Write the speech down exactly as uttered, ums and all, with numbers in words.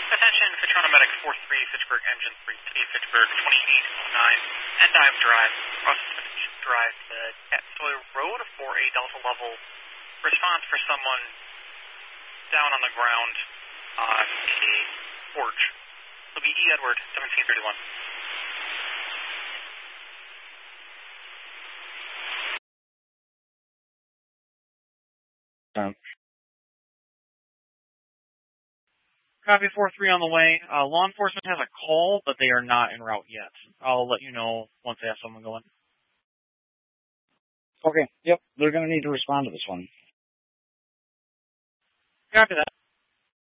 Attention, Fitrona Medic four three, Fitchburg Engine three T, Fitchburg twenty-eight oh nine, Endive Drive, Rossford Drive to Catsoy Road for a Delta level response for someone down on the ground on a porch. It'll be E. Edward, seventeen thirty-one. Um, Copy four three on the way. Uh, law enforcement has a call, but they are not en route yet. I'll let you know once they have someone going. okay, yep, they're going to need to respond to this one. Copy that.